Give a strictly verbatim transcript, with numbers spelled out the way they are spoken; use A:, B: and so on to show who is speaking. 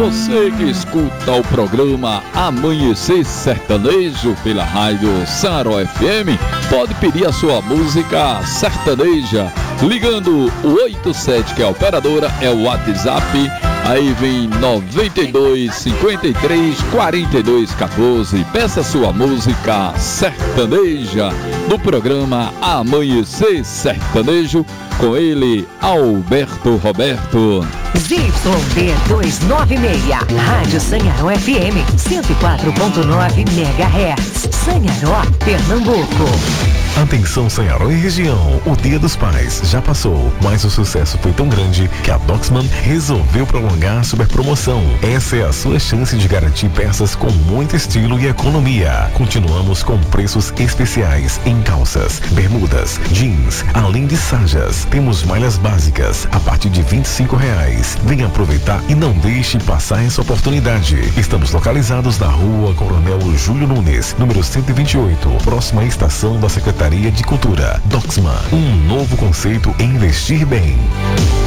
A: Você que escuta o programa Amanhecer Sertanejo pela rádio Sanharó F M, pode pedir a sua música sertaneja ligando o oito sete, que é a operadora, é o WhatsApp. Aí vem noventa e dois, cinquenta e três, quarenta e dois, quatorze. Peça sua música sertaneja no programa Amanhecer Sertanejo, com ele, Alberto Roberto.
B: Z Y D duzentos e noventa e seis, Rádio Sanharó F M, cento e quatro ponto nove megahertz, Sanharó, Pernambuco.
C: Atenção Sanharó e região, o Dia dos Pais já passou, mas o sucesso foi tão grande que a Doxman resolveu prolongar a super promoção. Essa é a sua chance de garantir peças com muito estilo e economia. Continuamos com preços especiais em calças, bermudas, jeans, além de sajas. Temos malhas básicas a partir de vinte e cinco reais. Venha aproveitar e não deixe passar essa oportunidade. Estamos localizados na rua Coronel Júlio Nunes, número cento e vinte e oito, próxima à estação da Secretaria de Cultura. Doxman, um novo conceito em investir bem.